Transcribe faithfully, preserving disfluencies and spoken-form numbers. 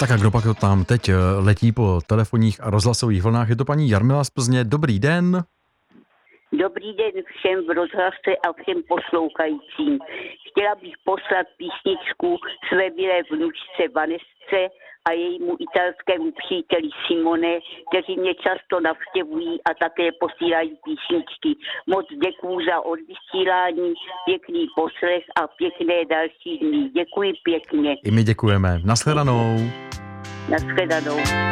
Tak a kdo pak to tam teď letí po telefonních a rozhlasových vlnách? Je to paní Jarmila z Plzně. Dobrý den. Dobrý den všem v rozhlase a všem poslouchajícím. Chtěla bych poslat písničku své milé vnučce Vanesce a jejímu italskému příteli Simone, kteří mě často navštěvují a také posílají písničky. Moc děkuju za odvysílání, pěkný poslech a pěkné další dny. Děkuji pěkně. I my děkujeme. Nashledanou. Nashledanou.